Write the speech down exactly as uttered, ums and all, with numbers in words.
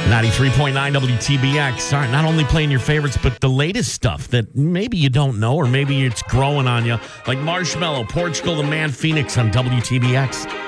ninety-three point nine W T B X. All right, not only playing your favorites, but the latest stuff that maybe you don't know or maybe it's growing on you. Like Marshmello, Portugal the Man, Phoenix on W T B X.